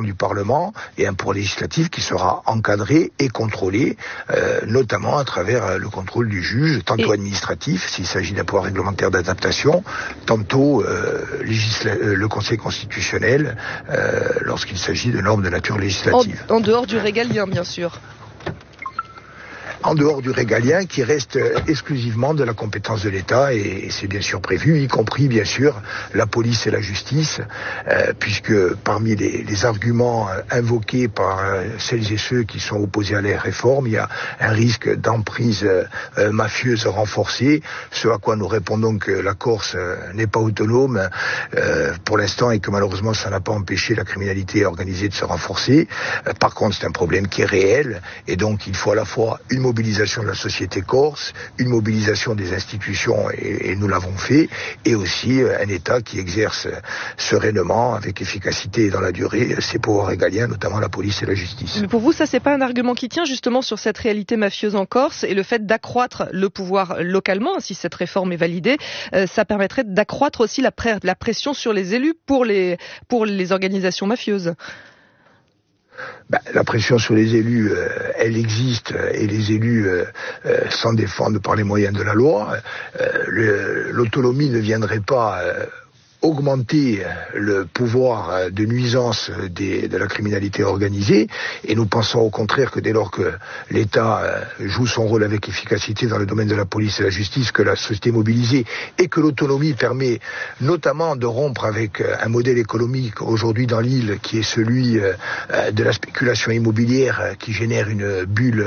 du Parlement et un pouvoir législatif qui sera encadré et contrôlé, notamment à travers le contrôle du juge, tantôt administratif, s'il s'agit d'un pouvoir réglementaire d'adaptation, tantôt le Conseil constitutionnel, lorsqu'il s'agit de normes de nature législative. En dehors du régalien, bien sûr. En dehors du régalien qui reste exclusivement de la compétence de l'État et c'est bien sûr prévu, y compris bien sûr la police et la justice, puisque parmi les arguments invoqués par celles et ceux qui sont opposés à la réforme, il y a un risque d'emprise mafieuse renforcée, ce à quoi nous répondons que la Corse n'est pas autonome pour l'instant et que malheureusement ça n'a pas empêché la criminalité organisée de se renforcer. Par contre, c'est un problème qui est réel et donc il faut à la fois une mobilisation de la société corse, une mobilisation des institutions, et nous l'avons fait, et aussi un État qui exerce sereinement, avec efficacité et dans la durée, ses pouvoirs régaliens, notamment la police et la justice. Mais pour vous, ça, c'est pas un argument qui tient justement sur cette réalité mafieuse en Corse et le fait d'accroître le pouvoir localement, si cette réforme est validée, ça permettrait d'accroître aussi la pression sur les élus pour les organisations mafieuses. La pression sur les élus, elle existe et les élus s'en défendent par les moyens de la loi. L'autonomie ne viendrait pas augmenter le pouvoir de nuisance de la criminalité organisée et nous pensons au contraire que dès lors que l'État joue son rôle avec efficacité dans le domaine de la police et de la justice, que la société est mobilisée et que l'autonomie permet notamment de rompre avec un modèle économique aujourd'hui dans l'île qui est celui de la spéculation immobilière qui génère une bulle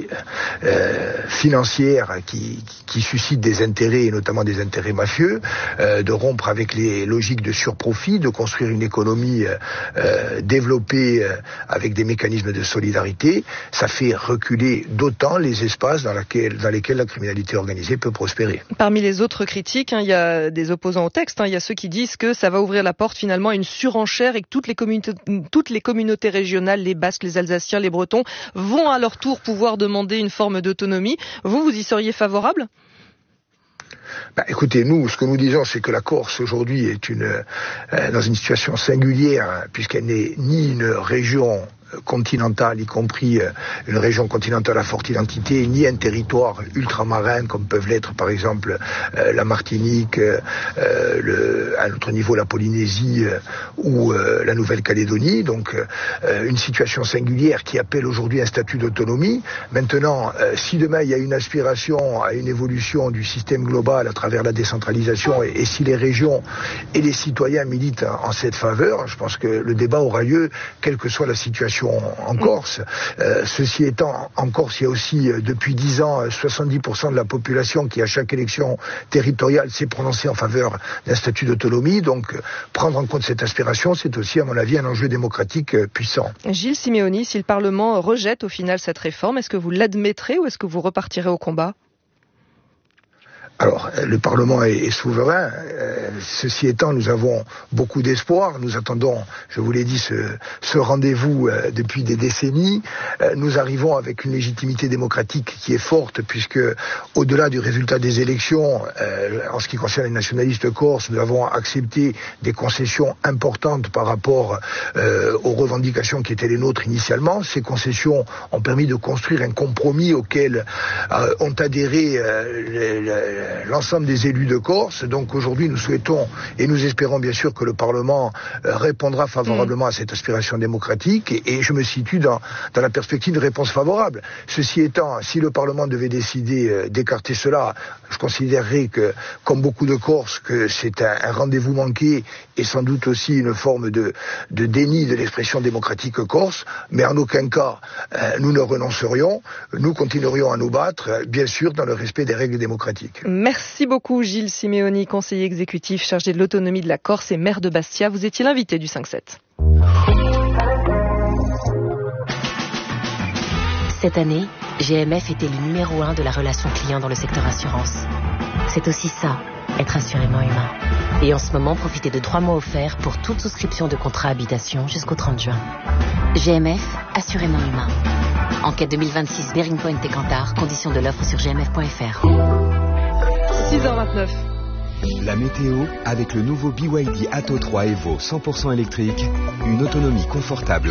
financière qui suscite des intérêts et notamment des intérêts mafieux, de rompre avec les logiques de surprofit, de construire une économie développée avec des mécanismes de solidarité. Ça fait reculer d'autant les espaces dans lesquels la criminalité organisée peut prospérer. Parmi les autres critiques, il y a des opposants au texte. Il y a ceux qui disent que ça va ouvrir la porte finalement à une surenchère et que toutes les communautés régionales, les Basques, les Alsaciens, les Bretons, vont à leur tour pouvoir demander une forme d'autonomie. Vous y seriez favorable ? Écoutez, nous, ce que nous disons, c'est que la Corse aujourd'hui est dans une situation singulière, puisqu'elle n'est ni une région continentale, y compris une région continentale à forte identité, ni un territoire ultramarin comme peuvent l'être par exemple la Martinique, à notre niveau la Polynésie ou la Nouvelle-Calédonie. Donc une situation singulière qui appelle aujourd'hui un statut d'autonomie. Maintenant, si demain il y a une aspiration à une évolution du système global à travers la décentralisation et si les régions et les citoyens militent en cette faveur, je pense que le débat aura lieu quelle que soit la situation en Corse. Ceci étant, en Corse, il y a aussi, depuis 10 ans, 70% de la population qui, à chaque élection territoriale, s'est prononcée en faveur d'un statut d'autonomie. Donc, prendre en compte cette aspiration, c'est aussi, à mon avis, un enjeu démocratique puissant. Gilles Simeoni, si le Parlement rejette au final cette réforme, est-ce que vous l'admettrez ou est-ce que vous repartirez au combat ? Alors, le Parlement est souverain. Ceci étant, nous avons beaucoup d'espoir. Nous attendons, je vous l'ai dit, ce rendez-vous depuis des décennies. Nous arrivons avec une légitimité démocratique qui est forte, puisque au-delà du résultat des élections, en ce qui concerne les nationalistes corses, nous avons accepté des concessions importantes par rapport aux revendications qui étaient les nôtres initialement. Ces concessions ont permis de construire un compromis auquel ont adhéré l'ensemble des élus de Corse. Donc aujourd'hui, nous souhaitons et nous espérons bien sûr que le Parlement répondra favorablement à cette aspiration démocratique et je me situe dans la perspective de réponse favorable. Ceci étant, si le Parlement devait décider d'écarter cela, je considérerais que, comme beaucoup de Corses, que c'est un rendez-vous manqué et sans doute aussi une forme de déni de l'expression démocratique corse, mais en aucun cas nous ne renoncerions, nous continuerions à nous battre, bien sûr dans le respect des règles démocratiques. Merci beaucoup Gilles Simeoni, conseiller exécutif chargé de l'autonomie de la Corse et maire de Bastia. Vous étiez l'invité du 5-7. Cette année, GMF était le numéro 1 de la relation client dans le secteur assurance. C'est aussi ça, être assurément humain. Et en ce moment, profitez de 3 mois offerts pour toute souscription de contrat habitation jusqu'au 30 juin. GMF, assurément humain. Enquête 2026 Bearing Point et Cantar, conditions de l'offre sur gmf.fr. 6h29. La météo avec le nouveau BYD Atto 3 Evo 100% électrique, une autonomie confortable